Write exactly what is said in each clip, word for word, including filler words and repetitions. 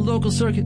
local circuit.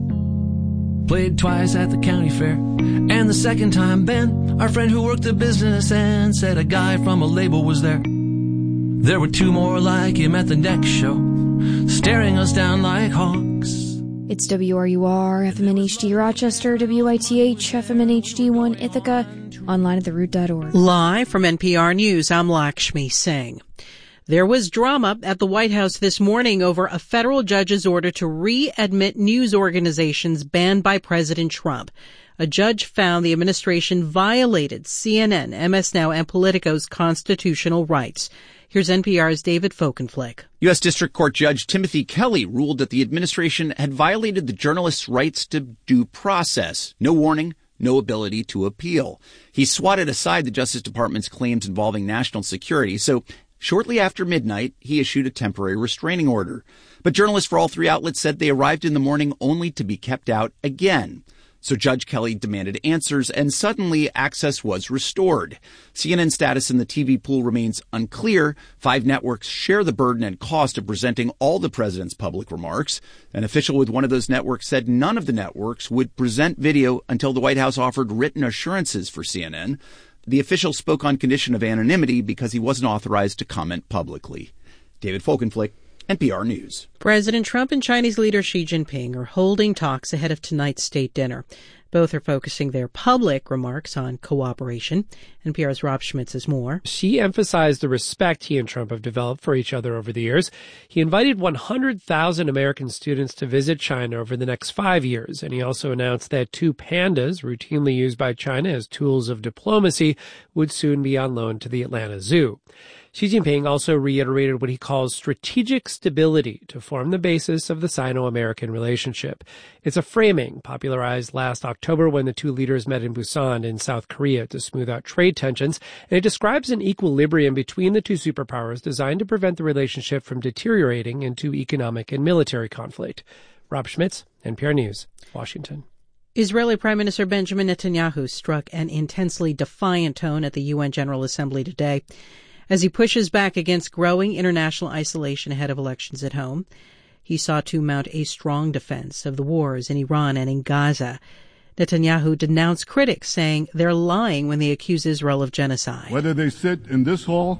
Played twice at the county fair. And the second time, Ben, our friend who worked the business end, said a guy from a label was there. There were two more like him at the next show, staring us down like hawks. It's W R U R, F M N H D Rochester, W I T H, F M N H D one Ithaca, online at the root dot org. Live from N P R News, I'm Lakshmi Singh. There was drama at the White House this morning over a federal judge's order to readmit news organizations banned by President Trump. A judge found the administration violated C N N, M S Now, and Politico's constitutional rights. Here's N P R's David Folkenflik. U S. District Court Judge Timothy Kelly ruled that the administration had violated the journalists' rights to due process. No warning, no ability to appeal. He swatted aside the Justice Department's claims involving national security, so shortly after midnight, he issued a temporary restraining order. But journalists for all three outlets said they arrived in the morning only to be kept out again. So Judge Kelly demanded answers, and suddenly access was restored. C N N's status in the T V pool remains unclear. Five networks share the burden and cost of presenting all the president's public remarks. An official with one of those networks said none of the networks would present video until the White House offered written assurances for C N N. The official spoke on condition of anonymity because he wasn't authorized to comment publicly. David Folkenflik, N P R News. President Trump and Chinese leader Xi Jinping are holding talks ahead of tonight's state dinner. Both are focusing their public remarks on cooperation. N P R's Rob Schmitz has more. Xi emphasized the respect he and Trump have developed for each other over the years. He invited one hundred thousand American students to visit China over the next five years, and he also announced that two pandas, routinely used by China as tools of diplomacy, would soon be on loan to the Atlanta Zoo. Xi Jinping also reiterated what he calls strategic stability to form the basis of the Sino-American relationship. It's a framing popularized last October when the two leaders met in Busan in South Korea to smooth out trade tensions, and it describes an equilibrium between the two superpowers designed to prevent the relationship from deteriorating into economic and military conflict. Rob Schmitz, N P R News, Washington. Israeli Prime Minister Benjamin Netanyahu struck an intensely defiant tone at the U N General Assembly today as he pushes back against growing international isolation ahead of elections at home. He sought to mount a strong defense of the wars in Iran and in Gaza. Netanyahu denounced critics, saying they're lying when they accuse Israel of genocide. Whether they sit in this hall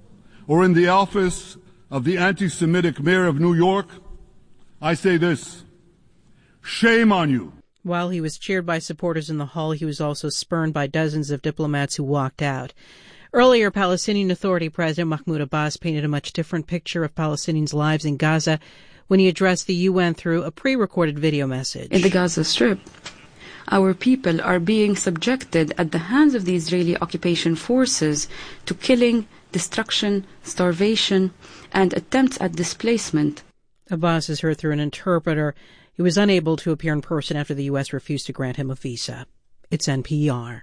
or in the office of the anti-Semitic mayor of New York, I say this: shame on you. While he was cheered by supporters in the hall, he was also spurned by dozens of diplomats who walked out. Earlier, Palestinian Authority President Mahmoud Abbas painted a much different picture of Palestinians' lives in Gaza when he addressed the U N through a pre-recorded video message. In the Gaza Strip, our people are being subjected at the hands of the Israeli occupation forces to killing, destruction, starvation, and attempts at displacement. Abbas is heard through an interpreter. He was unable to appear in person after the U S refused to grant him a visa. It's N P R.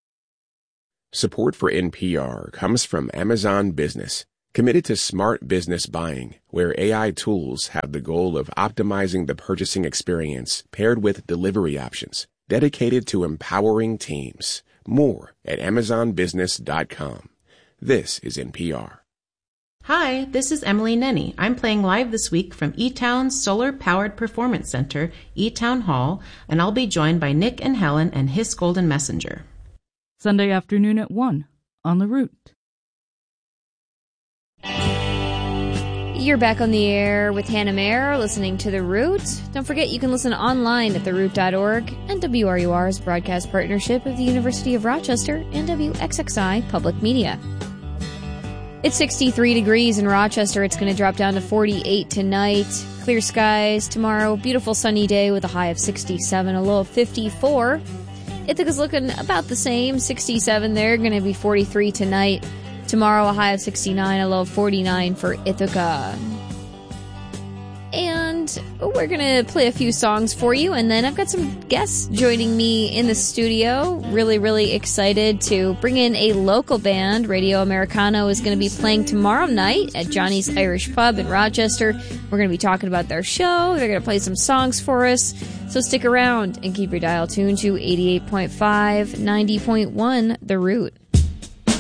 Support for N P R comes from Amazon Business, committed to smart business buying, where A I tools have the goal of optimizing the purchasing experience paired with delivery options, dedicated to empowering teams. More at amazon business dot com. This is N P R. Hi, this is Emily Nenny. I'm playing live this week from eTown's solar-powered performance center, eTown Hall, and I'll be joined by Nick and Helen and His Golden Messenger. Sunday afternoon at one on The Root. You're back on the air with Hannah Mayer, listening to The Root. Don't forget you can listen online at the root dot org and W R U R's broadcast partnership of the University of Rochester and W X X I Public Media. It's sixty-three degrees in Rochester. It's going to drop down to forty-eight tonight. Clear skies tomorrow. Beautiful sunny day with a high of sixty-seven, a low of fifty-four. Ithaca's looking about the same, sixty-seven there. Going to be forty-three tonight. Tomorrow, a high of sixty-nine, a low of forty-nine for Ithaca. And we're going to play a few songs for you, and then I've got some guests joining me in the studio. Really, really excited to bring in a local band. Radio Americano is going to be playing tomorrow night at Johnny's Irish Pub in Rochester. We're going to be talking about their show. They're going to play some songs for us. So stick around and keep your dial tuned to eighty-eight point five, ninety point one The Root.